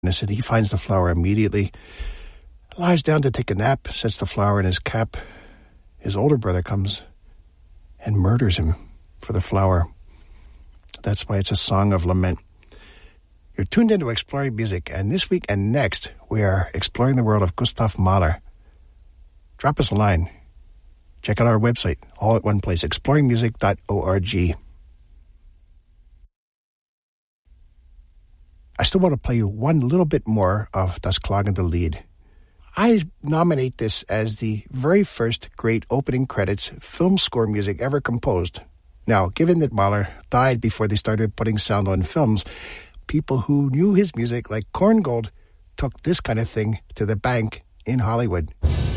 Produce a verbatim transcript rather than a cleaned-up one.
and he finds the flower immediately, lies down to take a nap, sets the flower in his cap. His older brother comes and murders him for the flower. That's why it's a song of lament. You're tuned into Exploring Music, and this week and next, we are exploring the world of Gustav Mahler. Drop us a line. Check out our website, all at one place, exploring music dot org. I still want to play you one little bit more of Das klagende Lied. I nominate this as the very first great opening credits film score music ever composed. Now, given that Mahler died before they started putting sound on films, people who knew his music, like Korngold, took this kind of thing to the bank in Hollywood.